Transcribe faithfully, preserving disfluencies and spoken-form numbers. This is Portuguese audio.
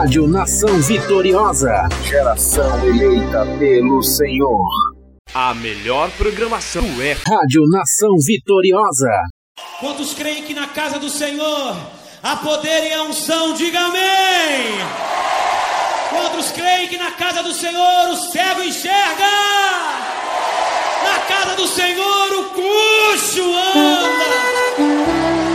Rádio Nação Vitoriosa, geração eleita pelo Senhor. A melhor programação é Rádio Nação Vitoriosa. Quantos creem que na casa do Senhor há poder e a unção? Diga amém! Quantos creem que na casa do Senhor o cego enxerga? Na casa do Senhor